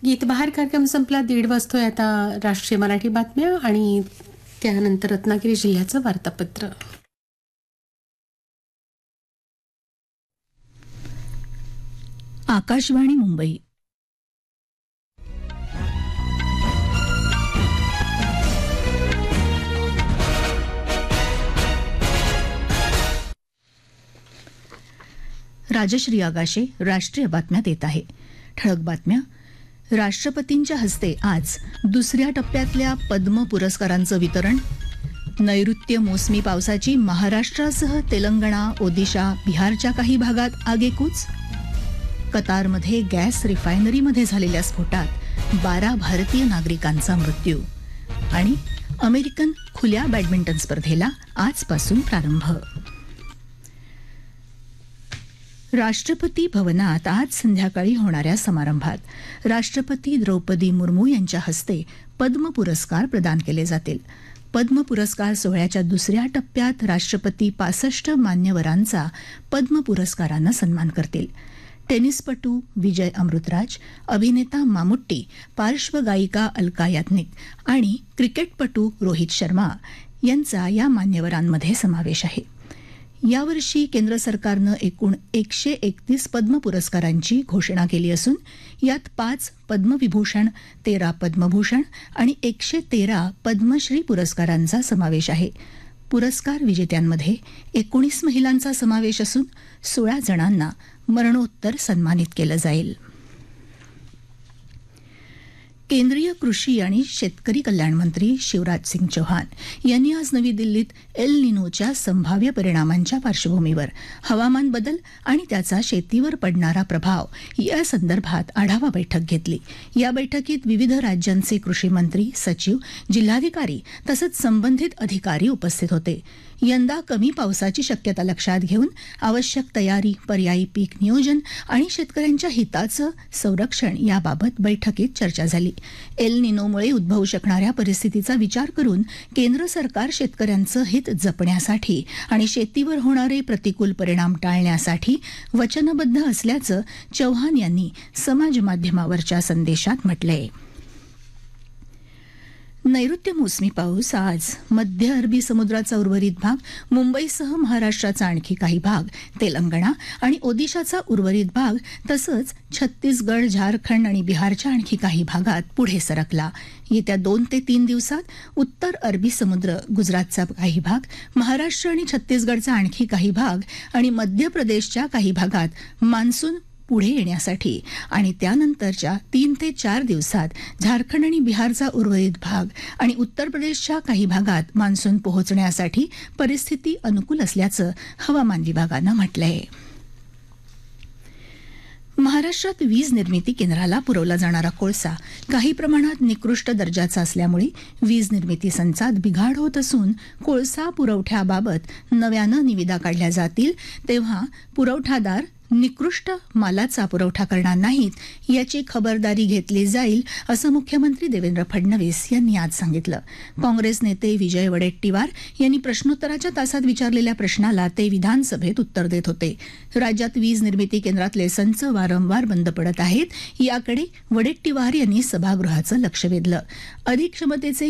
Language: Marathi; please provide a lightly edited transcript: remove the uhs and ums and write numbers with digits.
गीतबहार कार्यक्रम संपला. 1:30 वाजतोय आता. राष्ट्रीय मराठी बातम्या आणि त्यानंतर रत्नागिरी जिल्ह्याचं वार्तापत्र. आकाशवाणी मुंबई. राजश्री आगाशे राष्ट्रीय बातम्या देत आहे. ठळक बातम्या. राष्ट्रपतींच्या हस्ते आज दुसऱ्या टप्प्यातल्या पद्म पुरस्कारांचं वितरण. नैऋत्य मोसमी पावसाची महाराष्ट्रासह तेलंगणा, ओदिशा, बिहारच्या काही भागात आगेकूच. कतारमध्ये गॅस रिफायनरीमध्ये झालेल्या स्फोटात 12 भारतीय नागरिकांचा मृत्यू. आणि अमेरिकन खुल्या बॅडमिंटन स्पर्धेला आजपासून प्रारंभ. राष्ट्रपती भवनात आज संध्याकाळी होणाऱ्या समारंभात राष्ट्रपती द्रौपदी मुर्मू यांच्या हस्ते पद्म पुरस्कार प्रदान केले जातील. पद्म पुरस्कार सोहळ्याच्या दुसऱ्या टप्प्यात राष्ट्रपती 65 मान्यवरांचा पद्म पुरस्कारानं सन्मान करतील. टेनिसपटू विजय अमृतराज, अभिनेता मामुट्टी, पार्श्वगायिका अलका याज्ञिक आणि क्रिकेटपटू रोहित शर्मा यांचा या मान्यवरांमध्ये समावेश आहे. यावर्षी केंद्र सरकारनं एकूण 131 पद्म पुरस्कारांची घोषणा केली असून यात 5 पद्मविभूषण, 13 पद्मभूषण आणि 113 पद्मश्री पुरस्कारांचा समावेश आहे. पुरस्कार विजेत्यांमध्ये 19 महिलांचा समावेश असून 16 जणांना मरणोत्तर सन्मानित केलं जाईल. केंद्रीय कृषी आणि शेतकरी कल्याण मंत्री शिवराज सिंग चौहान यांनी आज नवी दिल्लीत एल निनोच्या संभाव्य परिणामांच्या पार्श्वभूमीवर हवामान बदल आणि त्याचा शेतीवर पडणारा प्रभाव या संदर्भात आढावा बैठक घेतली. या बैठकीत विविध राज्यांचे कृषी मंत्री, सचिव, जिल्हाधिकारी तसंच संबंधित अधिकारी उपस्थित होते. यंदा कमी पावसाची शक्यता लक्षात घेऊन आवश्यक तयारी, पर्यायी पीक नियोजन आणि शेतकऱ्यांच्या हिताचं संरक्षण याबाबत बैठकीत चर्चा झाली. एल निनोमुळे उद्भवू शकणाऱ्या परिस्थितीचा विचार करून केंद्र सरकार शेतकऱ्यांचं हित जपण्यासाठी आणि शेतीवर होणारे प्रतिकूल परिणाम टाळण्यासाठी वचनबद्ध असल्याचं चौहान यांनी समाजमाध्यमावरच्या संदेशात म्हटलंय. नैऋत्य मोसमी पाऊस आज मध्य अरबी समुद्राचा उर्वरित भाग, मुंबईसह महाराष्ट्राचा आणखी काही भाग, तेलंगणा आणि ओदिशाचा उर्वरित भाग तसंच छत्तीसगड, झारखंड आणि बिहारच्या आणखी काही भागात पुढे सरकला. येत्या 2 ते 3 दिवसात उत्तर अरबी समुद्र, गुजरातचा काही भाग, महाराष्ट्र आणि छत्तीसगडचा आणखी काही भाग आणि मध्य प्रदेशच्या काही भागात मान्सून पुढे येण्यासाठी आणि त्यानंतरच्या 3 ते 4 दिवसात झारखंड आणि बिहारचा उर्वरित भाग आणि उत्तर प्रदेशच्या काही भागात मान्सून पोहोचण्यासाठी परिस्थिती अनुकूल असल्याचं हवामान विभागानं म्हटलंय. महाराष्ट्रात वीज निर्मिती केंद्राला पुरवला जाणारा कोळसा काही प्रमाणात निकृष्ट दर्जाचा असल्यामुळे वीज निर्मिती संचात बिघाड होत असून कोळसा पुरवठ्याबाबत नव्यानं निविदा काढल्या जातील तेव्हा पुरवठादार निकृष्ट मालाचा पुरवठा करणार नाहीत याची खबरदारी घेतली जाईल असं मुख्यमंत्री देवेंद्र फडणवीस यांनी आज सांगितलं. काँग्रेस नेते विजय वडेट्टीवार यांनी प्रश्नोत्तराच्या तासात विचारलेल्या प्रश्नाला ते विधानसभेत उत्तर देत होते. राज्यात वीज निर्मिती केंद्रातले संच वारंवार बंद पडत आहेत याकडे वडेट्टीवार यांनी सभागृहाचं लक्ष वेधलं. अधिक क्षमतेचे